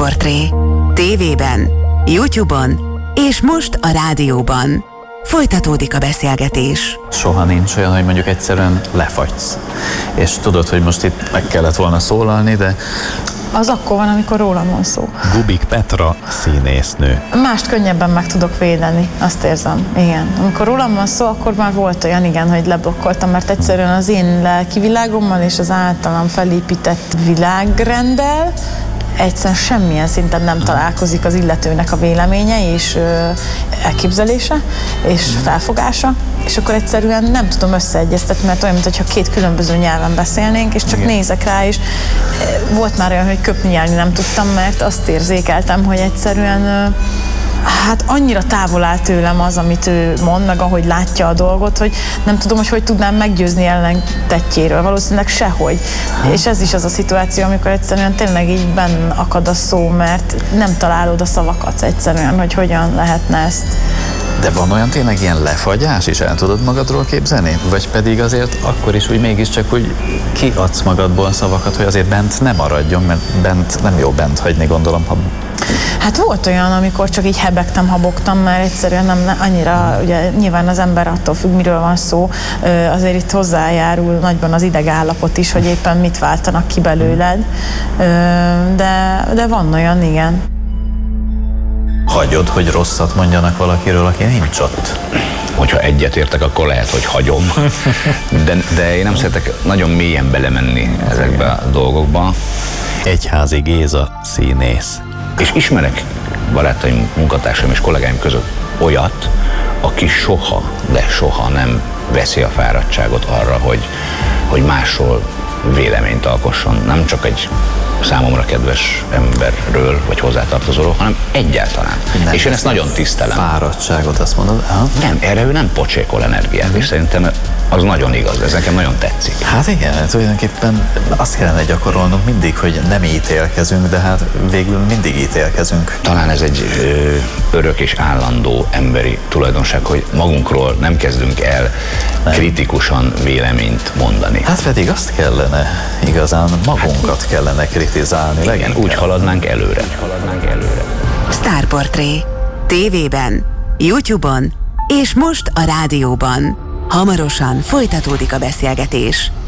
Sztárportré. TV-ben, YouTube-on és most a rádióban. Folytatódik a beszélgetés. Soha nincs olyan, hogy mondjuk egyszerűen lefagysz. És tudod, hogy most itt meg kellett volna szólalni, de... Az akkor van, amikor rólam van szó. Gubik Petra színésznő. Mást könnyebben meg tudok védeni, azt érzem, igen. Amikor rólam van szó, akkor már volt olyan, igen, hogy leblokkoltam, mert egyszerűen az én lelki világommal és az általam felépített világrenddel egyszerűen semmilyen szinten nem találkozik az illetőnek a véleménye és elképzelése és felfogása, és akkor egyszerűen nem tudom összeegyeztetni, mert olyan, mintha két különböző nyelven beszélnénk, és csak igen, nézek rá, és volt már olyan, hogy köpni nyelni nem tudtam, mert azt érzékeltem, hogy egyszerűen hát annyira távol áll tőlem az, amit ő mond, meg ahogy látja a dolgot, hogy nem tudom, hogy tudnám meggyőzni ellentettjéről. Valószínűleg sehogy. És ez is az a szituáció, amikor egyszerűen tényleg így benn akad a szó, mert nem találod a szavakat egyszerűen, hogy hogyan lehetne ezt. De van olyan tényleg ilyen lefagyás is, el tudod magadról képzelni? Vagy pedig azért akkor is úgy mégiscsak úgy kiadsz magadból szavakat, hogy azért bent ne maradjon, mert bent nem jó bent hagyni, gondolom, ha... Hát volt olyan, amikor csak így hebegtem, habogtam, mert egyszerűen nem annyira, ugye nyilván az ember attól függ, miről van szó, azért itt hozzájárul nagyban az idegállapot is, hogy éppen mit váltanak ki belőled, de van olyan, igen. Hagyod, hogy rosszat mondjanak valakiről, aki nincs ott? Hogyha egyetértek, akkor lehet, hogy hagyom. De én nem szeretek nagyon mélyen belemenni ezekbe a dolgokba. Egyházi Géza színész. És ismerek barátaim, munkatársaim és kollégáim között olyat, aki soha, de soha nem veszi a fáradtságot arra, hogy másról véleményt alkosson. Nem csak egy számomra kedves emberről, vagy hozzátartozóról, hanem egyáltalán. Nem, és én ezt nagyon tisztelem. Fáradtságot, azt mondod? Aha. Nem, erre ő nem pocsékol energiát, és szerintem az nagyon igaz, ez nekem nagyon tetszik. Hát igen, tulajdonképpen azt kellene gyakorolnunk mindig, hogy nem ítélkezünk, de hát végül mindig ítélkezünk. Talán ez egy örök és állandó emberi tulajdonság, hogy magunkról nem kezdünk el kritikusan véleményt mondani. Hát pedig azt kellene, igazán magunkat kellene kritizálni. Igen, úgy haladnánk előre. Sztárportré. TV-ben, YouTube-on és most a rádióban. Hamarosan folytatódik a beszélgetés.